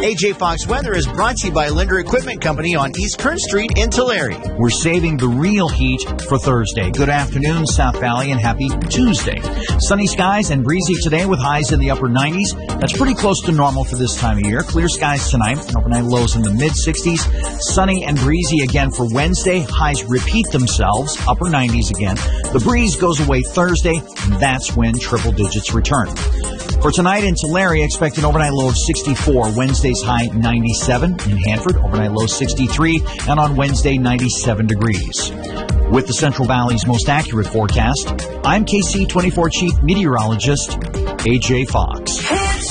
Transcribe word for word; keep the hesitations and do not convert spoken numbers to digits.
A J Fox Weather is brought to you by Linder Equipment Company on East Kern Street in Tulare. We're saving the real heat for Thursday. Good afternoon, South Valley, and happy Tuesday. Sunny skies and breezy today with highs in the upper nineties. That's pretty close to normal for this time of year. Clear skies tonight, overnight lows in the mid-sixties. Sunny and breezy again for Wednesday. Highs repeat themselves, upper nineties again. The breeze goes away Thursday, and that's when triple digits return. For tonight in Tulare, expect an overnight low of sixty-four. Wednesday's high ninety-seven. In Hanford, overnight low sixty-three. And on Wednesday, ninety-seven degrees. With the Central Valley's most accurate forecast, I'm K C twenty-four Chief Meteorologist A J Fox.